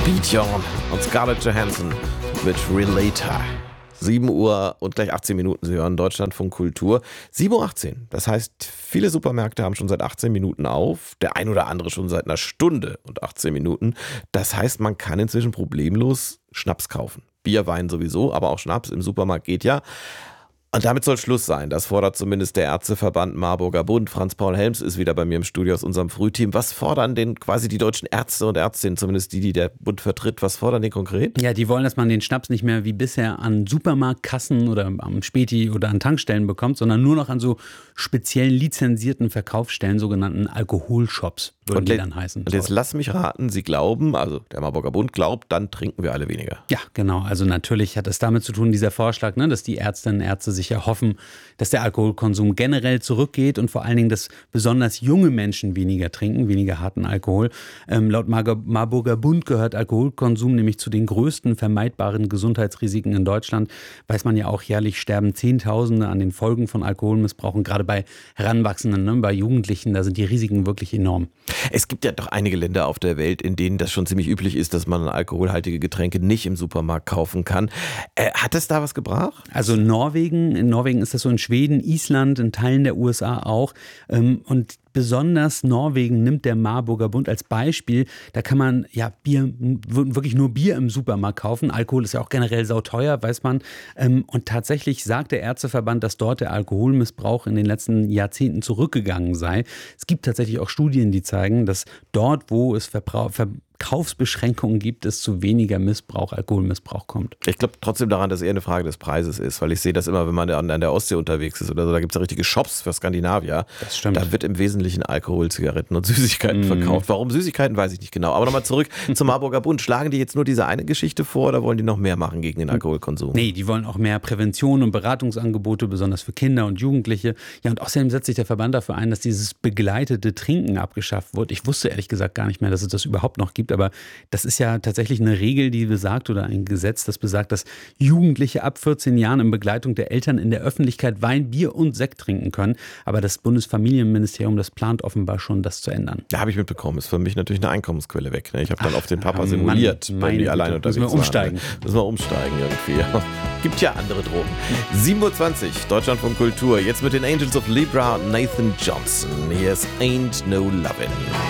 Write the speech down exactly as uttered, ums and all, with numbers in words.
Björn und Scarlett Johansson mit Relator. sieben Uhr und gleich achtzehn Minuten. Sie hören Deutschlandfunk Kultur. sieben Uhr achtzehn. Das heißt, viele Supermärkte haben schon seit achtzehn Minuten auf. Der ein oder andere schon seit einer Stunde und achtzehn Minuten. Das heißt, man kann inzwischen problemlos Schnaps kaufen. Bier, Wein sowieso, aber auch Schnaps im Supermarkt geht ja. Und damit soll Schluss sein. Das fordert zumindest der Ärzteverband Marburger Bund. Franz-Paul Helms ist wieder bei mir im Studio aus unserem Frühteam. Was fordern denn quasi die deutschen Ärzte und Ärztinnen, zumindest die, die der Bund vertritt, was fordern die konkret? Ja, die wollen, dass man den Schnaps nicht mehr wie bisher an Supermarktkassen oder am Späti oder an Tankstellen bekommt, sondern nur noch an so speziellen lizenzierten Verkaufsstellen, sogenannten Alkoholshops, würden und die le- dann heißen. Und jetzt lass mich raten, Sie glauben, also der Marburger Bund glaubt, dann trinken wir alle weniger. Ja, genau. Also natürlich hat es damit zu tun, dieser Vorschlag, ne, dass die Ärztinnen und Ärzte sich erhoffen, dass der Alkoholkonsum generell zurückgeht und vor allen Dingen, dass besonders junge Menschen weniger trinken, weniger harten Alkohol. Ähm, laut Mar- Marburger Bund gehört Alkoholkonsum nämlich zu den größten vermeidbaren Gesundheitsrisiken in Deutschland. Weiß man ja auch, jährlich sterben Zehntausende an den Folgen von Alkoholmissbrauch. Und gerade bei Heranwachsenden, ne, bei Jugendlichen, da sind die Risiken wirklich enorm. Es gibt ja doch einige Länder auf der Welt, in denen das schon ziemlich üblich ist, dass man alkoholhaltige Getränke nicht im Supermarkt kaufen kann. Äh, hat es da was gebracht? Also Norwegen, in Norwegen ist das so, in Schweden, Island, in Teilen der U S A auch. Ähm, und besonders Norwegen nimmt der Marburger Bund als Beispiel. Da kann man ja Bier, wirklich nur Bier im Supermarkt kaufen. Alkohol ist ja auch generell sauteuer, weiß man. Ähm, und tatsächlich sagt der Ärzteverband, dass dort der Alkoholmissbrauch in den letzten Jahrzehnten zurückgegangen sei. Es gibt tatsächlich auch Studien, die zeigen, dass dort, wo es Verbrauch, Ver Kaufsbeschränkungen gibt, es zu weniger Missbrauch, Alkoholmissbrauch kommt. Ich glaube trotzdem daran, dass es eher eine Frage des Preises ist, weil ich sehe das immer, wenn man an, an der Ostsee unterwegs ist oder so, da gibt es ja richtige Shops für Skandinavier. Das stimmt. Da wird im Wesentlichen Alkohol, Zigaretten und Süßigkeiten Mm. verkauft. Warum Süßigkeiten, weiß ich nicht genau. Aber nochmal zurück zum Marburger Bund. Schlagen die jetzt nur diese eine Geschichte vor oder wollen die noch mehr machen gegen den Alkoholkonsum? Nee, die wollen auch mehr Prävention und Beratungsangebote, besonders für Kinder und Jugendliche. Ja, und außerdem setzt sich der Verband dafür ein, dass dieses begleitete Trinken abgeschafft wird. Ich wusste ehrlich gesagt gar nicht mehr, dass es das überhaupt noch gibt, aber das ist ja tatsächlich eine Regel, die besagt, oder ein Gesetz, das besagt, dass Jugendliche ab vierzehn Jahren in Begleitung der Eltern in der Öffentlichkeit Wein, Bier und Sekt trinken können. Aber das Bundesfamilienministerium, das plant offenbar schon, das zu ändern. Da habe ich mitbekommen, ist für mich natürlich eine Einkommensquelle weg. Ne? Ich habe dann Ach, auf den Papa Mann, simuliert, wenn meine die allein Güte, unterwegs müssen wir umsteigen. waren. Ne? Müssen wir umsteigen irgendwie. Ja. Gibt ja andere Drogen. sieben Uhr zwanzig, Deutschlandfunk Kultur. Jetzt mit den Angels of Libra und Nathan Johnson. Here's Ain't No Lovin'.